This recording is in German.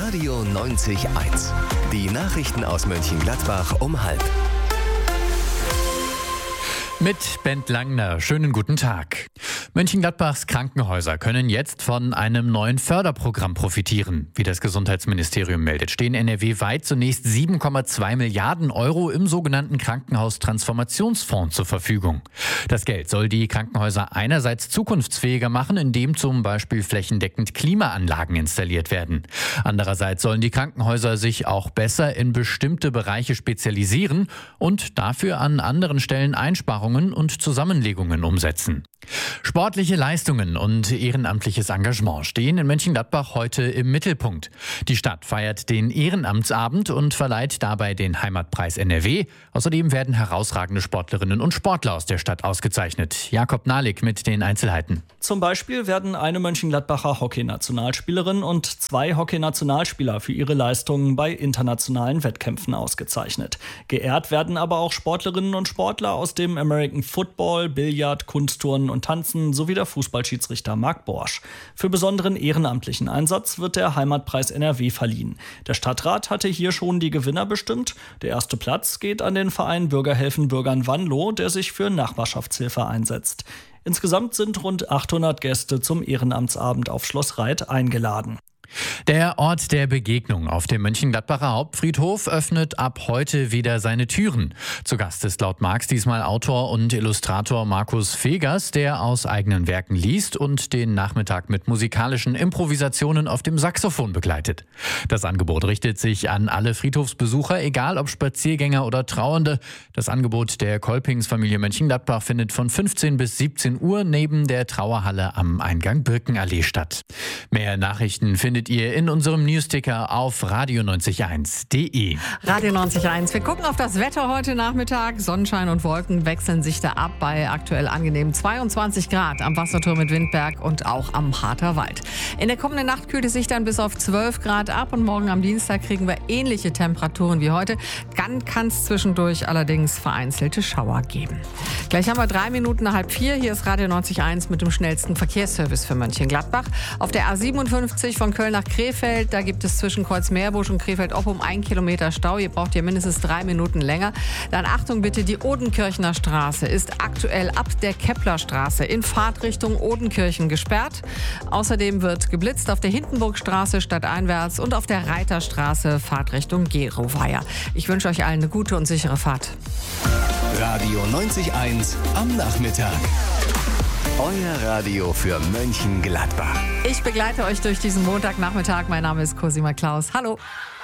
Radio 90.1. Die Nachrichten aus Mönchengladbach um 12:30. Mit Bent Langner. Schönen guten Tag. Mönchengladbachs Krankenhäuser können jetzt von einem neuen Förderprogramm profitieren. Wie das Gesundheitsministerium meldet, stehen NRW-weit zunächst 7,2 Milliarden Euro im sogenannten Krankenhaustransformationsfonds zur Verfügung. Das Geld soll die Krankenhäuser einerseits zukunftsfähiger machen, indem zum Beispiel flächendeckend Klimaanlagen installiert werden. Andererseits sollen die Krankenhäuser sich auch besser in bestimmte Bereiche spezialisieren und dafür an anderen Stellen Einsparungen und Zusammenlegungen umsetzen. Sportliche Leistungen und ehrenamtliches Engagement stehen in Mönchengladbach heute im Mittelpunkt. Die Stadt feiert den Ehrenamtsabend und verleiht dabei den Heimatpreis NRW. Außerdem werden herausragende Sportlerinnen und Sportler aus der Stadt ausgezeichnet. Jakob Nahlik mit den Einzelheiten. Zum Beispiel werden eine Mönchengladbacher Hockeynationalspielerin und 2 Hockeynationalspieler für ihre Leistungen bei internationalen Wettkämpfen ausgezeichnet. Geehrt werden aber auch Sportlerinnen und Sportler aus dem American Football, Billard, Kunstturnen und Tanzen sowie der Fußballschiedsrichter Marc Borsch. Für besonderen ehrenamtlichen Einsatz wird der Heimatpreis NRW verliehen. Der Stadtrat hatte hier schon die Gewinner bestimmt. Der erste Platz geht an den Verein Bürger helfen Bürgern Wanlo, der sich für Nachbarschaftshilfe einsetzt. Insgesamt sind rund 800 Gäste zum Ehrenamtsabend auf Schloss Reit eingeladen. Der Ort der Begegnung auf dem Mönchengladbacher Hauptfriedhof öffnet ab heute wieder seine Türen. Zu Gast ist laut Marx diesmal Autor und Illustrator Markus Fegers, der aus eigenen Werken liest und den Nachmittag mit musikalischen Improvisationen auf dem Saxophon begleitet. Das Angebot richtet sich an alle Friedhofsbesucher, egal ob Spaziergänger oder Trauernde. Das Angebot der Kolpingsfamilie Mönchengladbach findet von 15 bis 17 Uhr neben der Trauerhalle am Eingang Birkenallee statt. Mehr Nachrichten findet ihr in unserem Newsticker auf radio901.de. Radio 90.1. Wir gucken auf das Wetter heute Nachmittag. Sonnenschein und Wolken wechseln sich da ab bei aktuell angenehmen 22 Grad am Wasserturm mit Windberg und auch am Harter Wald. In der kommenden Nacht kühlt es sich dann bis auf 12 Grad ab und morgen am Dienstag kriegen wir ähnliche Temperaturen wie heute. Dann kann es zwischendurch allerdings vereinzelte Schauer geben. Gleich haben wir 3 Minuten nach 3:30. Hier ist Radio 90.1 mit dem schnellsten Verkehrsservice für Mönchengladbach. Auf der A57 von Köln nach Krefeld, da gibt es zwischen Kreuzmeerbusch und Krefeld-Oppum 1 Kilometer Stau. Ihr braucht hier mindestens 3 Minuten länger. Dann Achtung bitte, die Odenkirchener Straße ist aktuell ab der Keplerstraße in Fahrtrichtung Odenkirchen gesperrt. Außerdem wird geblitzt auf der Hindenburgstraße stadteinwärts und auf der Reiterstraße Fahrtrichtung Geroweier. Ich wünsche euch allen eine gute und sichere Fahrt. Radio 90.1 am Nachmittag. Euer Radio für Mönchengladbach. Ich begleite euch durch diesen Montagnachmittag. Mein Name ist Cosima Klaus. Hallo.